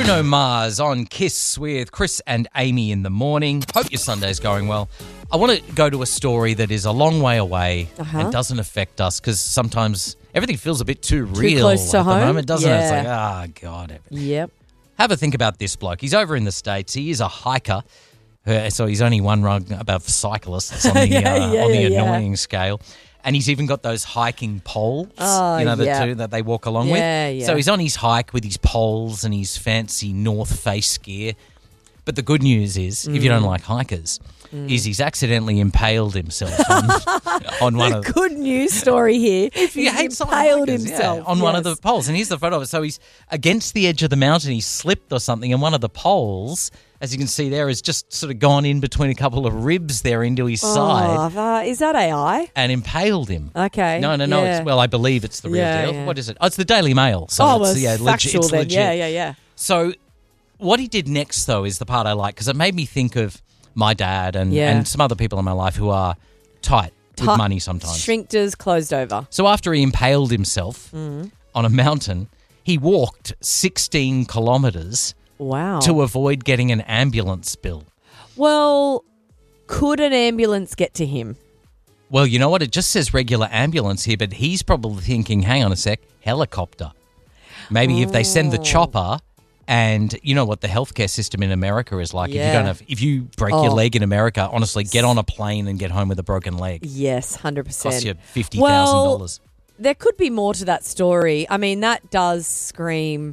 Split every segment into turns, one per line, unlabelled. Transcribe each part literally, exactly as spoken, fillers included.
Bruno Mars on Kiss with Chris and Amy in the morning. Hope your Sunday's going well. I want to go to a story that is a long way away
uh-huh.
and doesn't affect us because sometimes everything feels a bit too,
too
real
close to
at
home?
the moment, doesn't
yeah.
it? It's like, ah, oh, God. Everything.
Yep.
Have a think about this bloke. He's over in the States. He is a hiker. Uh, so he's only one rung above cyclists on the,
yeah,
uh,
yeah,
on the
yeah,
annoying
yeah.
scale. And he's even got those hiking poles,
oh,
you know, the
yeah.
two that they walk along
yeah,
with.
Yeah.
So he's on his hike with his poles and his fancy North Face gear. But the good news is, mm. if you don't like hikers, mm. is he's accidentally impaled himself on, on one
the
of
the good news story here.
If you
he's
hate
impaled
hikers,
himself
yeah, on
yes.
one of the poles. And here's the photo of it. So he's against the edge of the mountain. He slipped or something, and one of the poles, as you can see there, has just sort of gone in between a couple of ribs there into his
oh,
side.
Uh, is that A I?
And impaled him.
Okay.
No, no, no.
Yeah.
It's, well, I believe it's the real
yeah,
deal.
yeah.
What is it? Oh, it's the Daily Mail. So
oh,
it's,
well,
yeah,
factual
legi- it's
then.
legit.
Yeah, yeah, yeah.
So what he did next, though, is the part I like because it made me think of my dad and,
yeah.
and some other people in my life who are tight with
Ti-
money sometimes.
Shrinkers closed over.
So after he impaled himself
mm.
on a mountain, he walked sixteen kilometres
wow.
to avoid getting an ambulance bill.
Well, could an ambulance get to him?
Well, you know what? It just says regular ambulance here, but he's probably thinking, hang on a sec, helicopter. Maybe oh. if they send the chopper, and you know what the healthcare system in America is like.
Yeah.
If you don't have, if you break
oh.
your leg in America, honestly, get on a plane and get home with a broken leg.
Yes, one hundred percent.
Costs you fifty thousand dollars.
Well, there could be more to that story. I mean, that does scream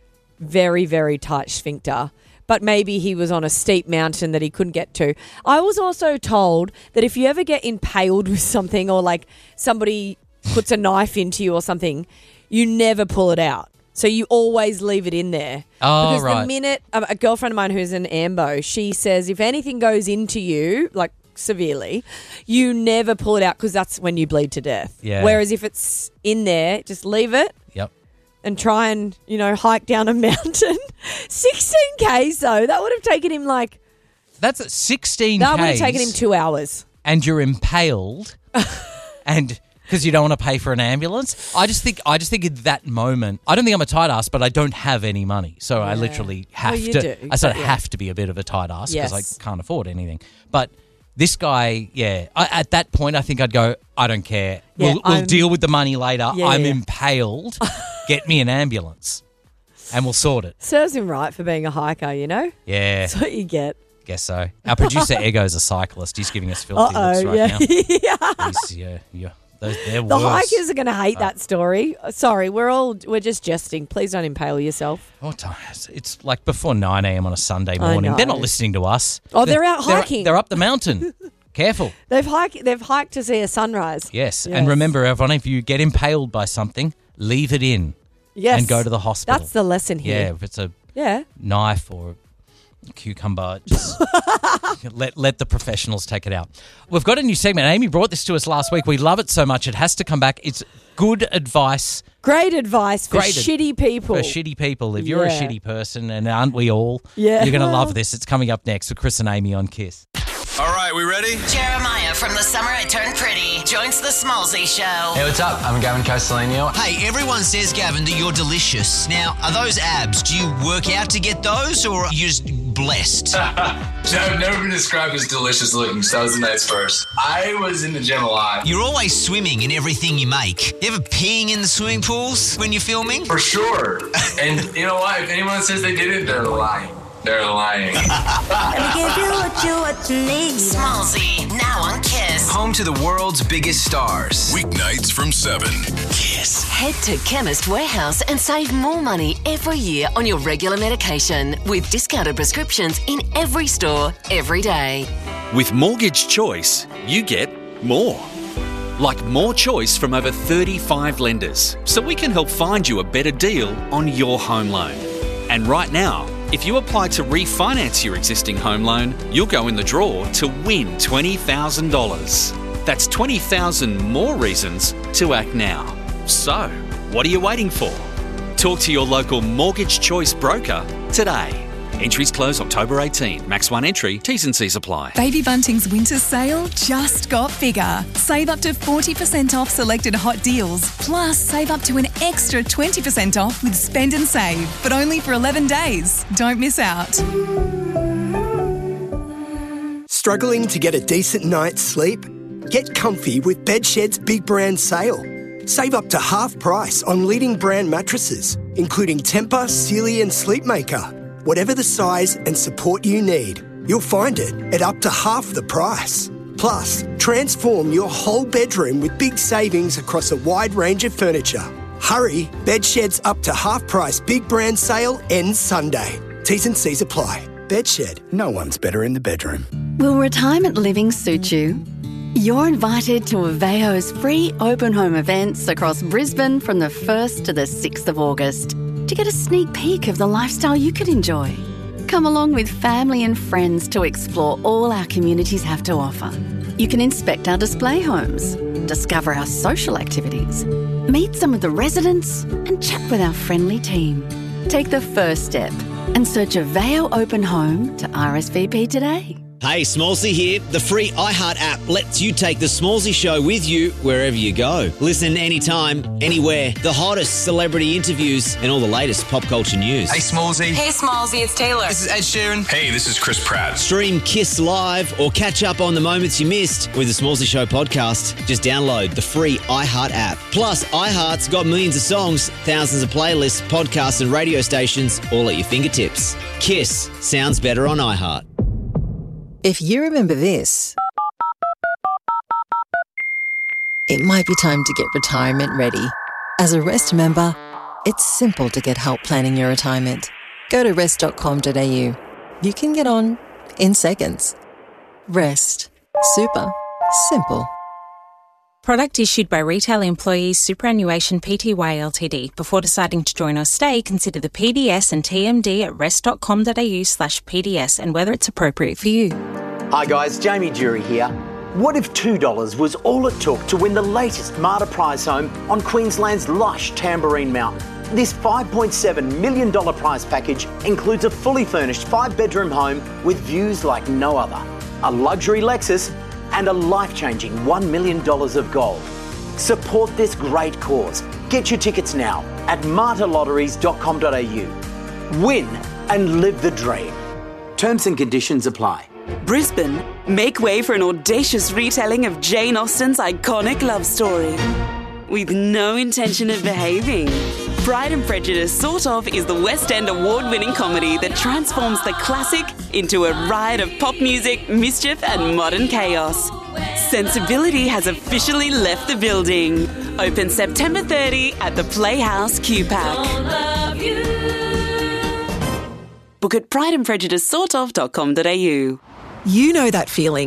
very, very tight sphincter. But maybe he was on a steep mountain that he couldn't get to. I was also told that if you ever get impaled with something or like somebody puts a knife into you or something, you never pull it out. So you always leave it in there.
Oh,
because
right.
the minute a, a girlfriend of mine who's an ambo, she says if anything goes into you, like severely, you never pull it out because that's when you bleed to death.
Yeah.
Whereas if it's in there, just leave it.
Yep.
And try and, you know, hike down a mountain. sixteen kays, though. That would have taken him like...
That's at sixteen
That
kays,
would have taken him two hours.
And you're impaled and... Because you don't want to pay for an ambulance. I just think I just think at that moment, I don't think I'm a tight ass, but I don't have any money. So yeah. I literally have
well, you
to
do,
I sort of
yeah.
have to be a bit of a tight ass because
yes.
I can't afford anything. But this guy, yeah, I, at that point I think I'd go, I don't care.
Yeah,
we'll we'll deal with the money later.
Yeah,
I'm
yeah.
impaled. Get me an ambulance and we'll sort it.
Serves him right for being a hiker, you know?
Yeah.
That's what you get.
Guess so. Our producer Ego's a cyclist. He's giving us filthy
Uh-oh,
looks right
yeah.
now.
yeah.
He's, yeah, yeah. Those, they're
The
worse.
hikers are going to hate that story. Sorry, we're all we're just jesting. Please don't impale yourself.
What time is it? It's like before nine a.m. on a Sunday
I
morning.
know.
They're not listening to us.
Oh, they're out
they're,
hiking.
They're up the mountain. Careful.
They've hiked. They've hiked to see a sunrise.
Yes.
Yes.
And remember, everyone, if you get impaled by something, leave it in.
Yes.
And go to the hospital.
That's the lesson here.
Yeah, if it's a
Yeah.
knife or a cucumber, just let let the professionals take it out. We've got a new segment. Amy brought this to us last week. We love it so much. It has to come back. It's good advice.
Great advice for
Great ad-
shitty people.
For shitty people. If you're a
Yeah.
shitty person, and aren't we all,
Yeah.
you're going to
Well.
love this. It's coming up next with Chris and Amy on Kiss.
All right, we ready?
Jeremiah from The Summer I Turned Pretty joins the Smallsy Show.
Hey, what's up? I'm Gavin Castellino.
Hey, everyone says, Gavin, that you're delicious. Now, are those abs? Do you work out to get those, or are you just blessed?
I've never been described as delicious looking, so that was a nice first. I was in the gym a lot.
You're always swimming in everything you make. You ever peeing in the swimming pools when you're filming?
For sure. And you know what? If anyone says they didn't, they're lying. They're lying.
Smallsy, now on Kiss.
Home to the world's biggest stars. Weeknights from seven. Kiss.
Head to Chemist Warehouse and save more money every year on your regular medication with discounted prescriptions in every store, every day.
With Mortgage Choice, you get more. Like more choice from over thirty-five lenders, so we can help find you a better deal on your home loan. And right now, if you apply to refinance your existing home loan, you'll go in the draw to win twenty thousand dollars. That's twenty thousand more reasons to act now. So, what are you waiting for? Talk to your local Mortgage Choice broker today. Entries close October eighteenth. Max one entry. T's and C's apply.
Baby Bunting's winter sale just got bigger. Save up to forty percent off selected hot deals. Plus, save up to an extra twenty percent off with Spend and Save. But only for eleven days. Don't miss out.
Struggling to get a decent night's sleep? Get comfy with Bedshed's big brand sale. Save up to half price on leading brand mattresses, including Tempur, Sealy and Sleepmaker. Whatever the size and support you need, you'll find it at up to half the price. Plus, transform your whole bedroom with big savings across a wide range of furniture. Hurry, Bedshed's up to half price big brand sale ends Sunday. T's and C's apply. Bedshed, no one's better in the bedroom.
Will retirement living suit you? You're invited to Aveo's free open home events across Brisbane from the first to the sixth of August to get a sneak peek of the lifestyle you could enjoy. Come along with family and friends to explore all our communities have to offer. You can inspect our display homes, discover our social activities, meet some of the residents and chat with our friendly team. Take the first step and search Aveo Open Home to R S V P today.
Hey, Smallsy here. The free iHeart app lets you take the Smallsy show with you wherever you go. Listen anytime, anywhere. The hottest celebrity interviews and all the latest pop culture news.
Hey, Smallsy.
Hey, Smallsy, it's Taylor.
This is Ed Sheeran.
Hey, this is Chris Pratt.
Stream Kiss Live or catch up on the moments you missed with the Smallsy Show podcast. Just download the free iHeart app. Plus, iHeart's got millions of songs, thousands of playlists, podcasts and radio stations all at your fingertips. Kiss sounds better on iHeart.
If you remember this, it might be time to get retirement ready. As a Rest member, it's simple to get help planning your retirement. Go to rest dot com dot a u. You can get on in seconds. Rest. Super. Simple.
Product issued by Retail Employees Superannuation Pty Ltd. Before deciding to join or stay, consider the P D S and T M D at rest dot com dot a u slash P D S and whether it's appropriate for you.
Hi guys, Jamie Jury here. What if two dollars was all it took to win the latest Marta prize home on Queensland's lush Tamborine Mountain? This five point seven million dollars prize package includes a fully furnished five-bedroom home with views like no other, a luxury Lexus, and a life-changing one million dollars of gold. Support this great cause. Get your tickets now at marta lotteries dot com dot a u. Win and live the dream. Terms and conditions apply.
Brisbane, make way for an audacious retelling of Jane Austen's iconic love story. With no intention of behaving. Pride and Prejudice Sort Of is the West End award-winning comedy that transforms the classic into a ride of pop music, mischief and modern chaos. Sensibility has officially left the building. Open September thirtieth at the Playhouse Q-Pack. Book at pride and prejudice sort of dot com dot a u.
You know that feeling